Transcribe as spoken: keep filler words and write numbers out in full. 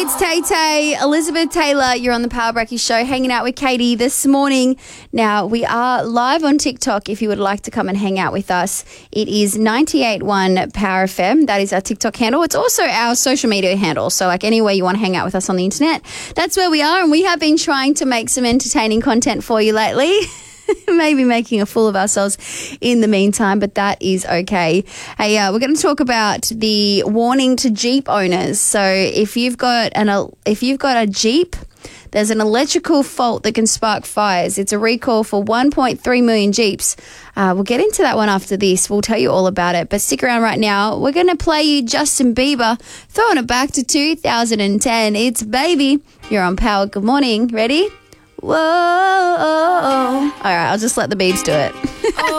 It's Tay Tay, Elizabeth Taylor. You're on the Power Breakfast Show, hanging out with Katie this morning. Now, we are live on TikTok if you would like to come and hang out with us. It is ninety-eight point one Power F M. That is our TikTok handle. It's also our social media handle. So, like, anywhere you want to hang out with us on the internet, that's where we are. And we have been trying to make some entertaining content for you lately. Maybe making a fool of ourselves in the meantime, but that is okay. Hey, uh, we're going to talk about the warning to Jeep owners. So if you've got an if you've got a Jeep, there's an electrical fault that can spark fires. It's a recall for one point three million Jeeps. Uh, we'll get into that one after this. We'll tell you all about it. But stick around right now. We're going to play you Justin Bieber, throwing it back to two thousand ten. It's Baby. You're on Power. Good morning. Ready? Whoa. All right, I'll just let the Biebs do it.